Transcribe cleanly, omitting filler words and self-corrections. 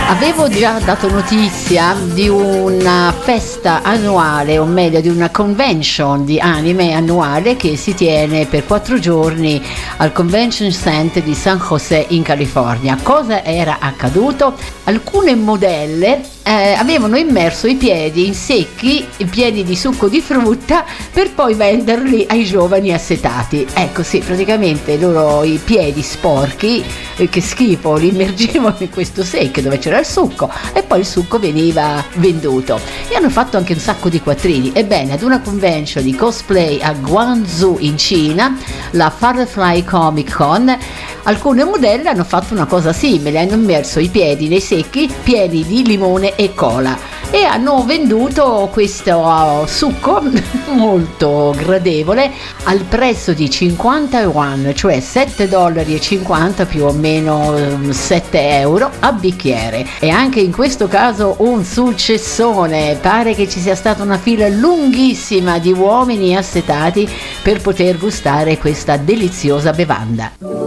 Avevo già dato notizia di una festa annuale, o meglio di una convention di anime annuale che si tiene per 4 giorni al Convention Center di San José in California. Cosa era accaduto? Alcune modelle avevano immerso i piedi in secchi, pieni di succo di frutta, per poi venderli ai giovani assetati. Ecco, sì, praticamente i piedi sporchi, che schifo, li immergevano in questo secchio dove c'era il succo e poi il succo veniva venduto. E hanno fatto anche un sacco di quattrini. Ebbene, ad una convention di cosplay a Guangzhou in Cina, la Firefly Comic Con, alcune modelle hanno fatto una cosa simile, hanno immerso i piedi nei secchi pieni di limone e cola e hanno venduto questo succo molto gradevole al prezzo di 50 yuan, cioè $7,50 più o meno 7 euro a bicchiere. E anche in questo caso un successone, pare che ci sia stata una fila lunghissima di uomini assetati per poter gustare questa deliziosa bevanda.